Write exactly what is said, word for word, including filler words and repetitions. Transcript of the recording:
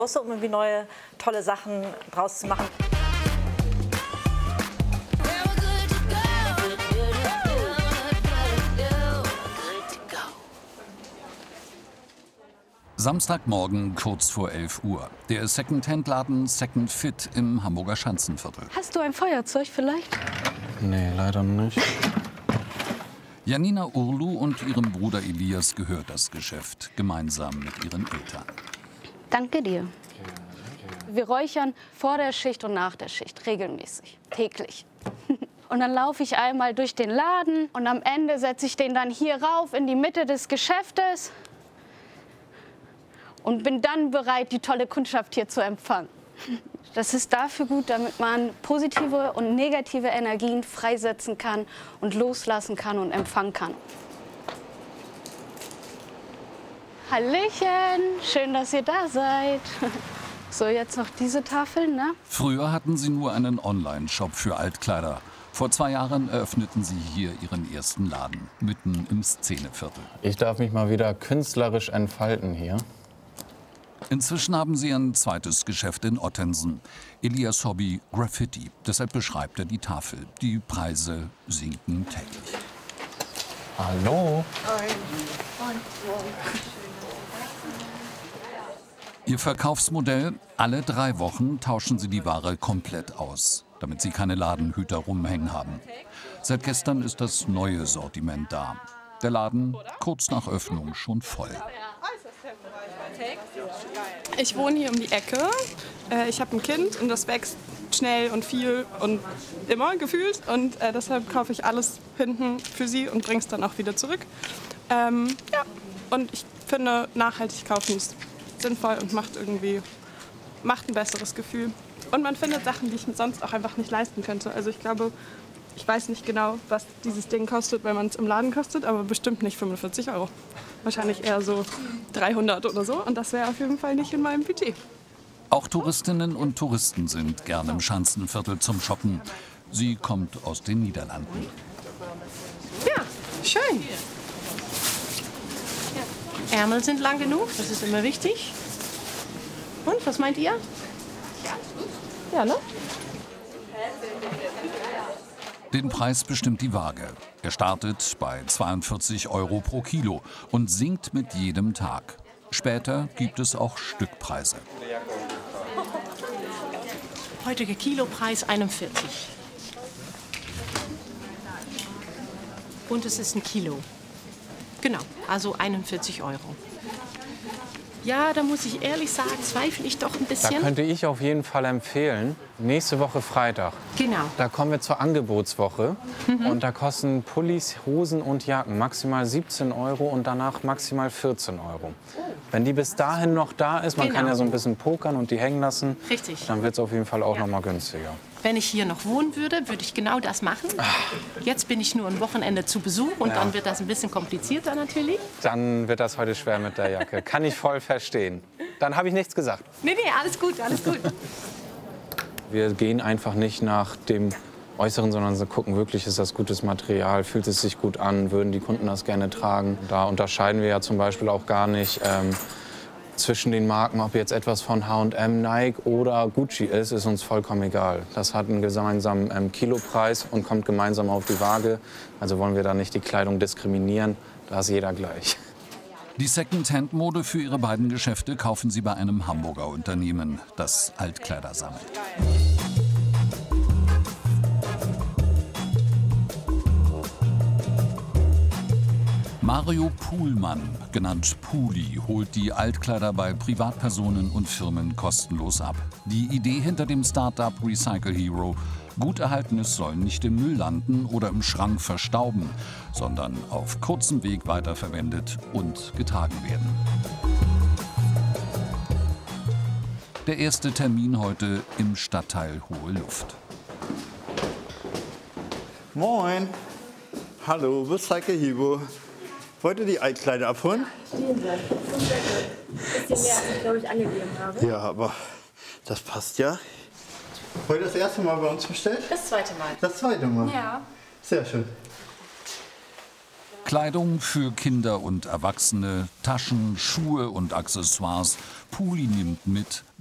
Um irgendwie neue, tolle Sachen draus zu machen. Samstagmorgen kurz vor elf Uhr. Der Second-Hand-Laden Second Fit im Hamburger Schanzenviertel. Hast du ein Feuerzeug vielleicht? Nee, leider nicht. Janina Urlu und ihrem Bruder Elias gehört das Geschäft, gemeinsam mit ihren Eltern. Danke dir. Wir räuchern vor der Schicht und nach der Schicht, regelmäßig, täglich. Und dann laufe ich einmal durch den Laden und am Ende setze ich den dann hier rauf in die Mitte des Geschäftes und bin dann bereit, die tolle Kundschaft hier zu empfangen. Das ist dafür gut, damit man positive und negative Energien freisetzen kann und loslassen kann und empfangen kann. Hallöchen, schön, dass ihr da seid. So, jetzt noch diese Tafeln, ne? Früher hatten sie nur einen Online-Shop für Altkleider. Vor zwei Jahren eröffneten sie hier ihren ersten Laden, mitten im Szeneviertel. Ich darf mich mal wieder künstlerisch entfalten hier. Inzwischen haben sie ein zweites Geschäft in Ottensen. Elias Hobby Graffiti. Deshalb beschreibt er die Tafel. Die Preise sinken täglich. Hallo. Ihr Verkaufsmodell: alle drei Wochen tauschen sie die Ware komplett aus, damit sie keine Ladenhüter rumhängen haben. Seit gestern ist das neue Sortiment da. Der Laden kurz nach Öffnung schon voll. Ich wohne hier um die Ecke. Ich habe ein Kind und das wächst schnell und viel und immer gefühlt. Und äh, deshalb kaufe ich alles hinten für sie und bringe es dann auch wieder zurück. Ähm, ja. Und ich finde, nachhaltig kaufen ist sinnvoll und macht irgendwie macht ein besseres Gefühl. Und man findet Sachen, die ich mir sonst auch einfach nicht leisten könnte. Also ich glaube, ich weiß nicht genau, was dieses Ding kostet, wenn man es im Laden kostet, aber bestimmt nicht fünfundvierzig Euro. Wahrscheinlich eher so dreihundert oder so. Und das wäre auf jeden Fall nicht in meinem Budget. Auch Touristinnen und Touristen sind gerne im Schanzenviertel zum Shoppen. Sie kommt aus den Niederlanden. Ja, schön. Ärmel sind lang genug, das ist immer wichtig. Und, was meint ihr? Ja, ne? Den Preis bestimmt die Waage. Er startet bei zweiundvierzig Euro pro Kilo und sinkt mit jedem Tag. Später gibt es auch Stückpreise. Heutiger Kilopreis einundvierzig. Und es ist ein Kilo. Genau, also einundvierzig Euro. Ja, da muss ich ehrlich sagen, zweifle ich doch ein bisschen. Da könnte ich auf jeden Fall empfehlen, nächste Woche Freitag. Genau. Da kommen wir zur Angebotswoche. Mhm. Und da kosten Pullis, Hosen und Jacken maximal siebzehn Euro und danach maximal vierzehn Euro. Wenn die bis dahin noch da ist, man genau. kann ja so ein bisschen pokern und die hängen lassen, richtig. Dann wird es auf jeden Fall auch ja. noch mal günstiger. Wenn ich hier noch wohnen würde, würde ich genau das machen. Jetzt bin ich nur ein Wochenende zu Besuch und ja. dann wird das ein bisschen komplizierter natürlich. Dann wird das heute schwer mit der Jacke. Kann ich voll verstehen. Dann habe ich nichts gesagt. Nee, nee, alles gut, alles gut. Wir gehen einfach nicht nach dem Äußeren, sondern wir gucken wirklich, ist das gutes Material, fühlt es sich gut an, würden die Kunden das gerne tragen. Da unterscheiden wir ja zum Beispiel auch gar nicht ähm, zwischen den Marken, ob jetzt etwas von H und M, Nike oder Gucci ist, ist uns vollkommen egal. Das hat einen gemeinsamen ähm, Kilopreis und kommt gemeinsam auf die Waage. Also wollen wir da nicht die Kleidung diskriminieren, da ist jeder gleich. Die Second-Hand-Mode für ihre beiden Geschäfte kaufen sie bei einem Hamburger Unternehmen, das Altkleider sammelt. Mario Puhlmann, genannt Puli, holt die Altkleider bei Privatpersonen und Firmen kostenlos ab. Die Idee hinter dem Start-up Recycle Hero: gut erhaltenes soll nicht im Müll landen oder im Schrank verstauben, sondern auf kurzem Weg weiterverwendet und getragen werden. Der erste Termin heute im Stadtteil Hohe Luft. Moin. Hallo, Recycle Hero. Wollt ihr die Altkleider abholen? Vielen Dank. Bisschen mehr, als ich, glaube ich, angegeben habe. Ja, aber das passt ja. Heute das erste Mal bei uns bestellt? Das zweite Mal. Das zweite Mal? Ja. Sehr schön. Kleidung für Kinder und Erwachsene, Taschen, Schuhe und Accessoires. Puli nimmt mit,